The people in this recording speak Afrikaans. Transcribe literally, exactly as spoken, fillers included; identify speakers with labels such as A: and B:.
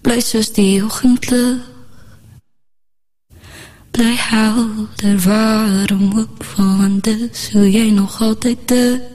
A: bly soos die oggendlig, bly helder, waarom hoop van dis hoe jy nog altyd dit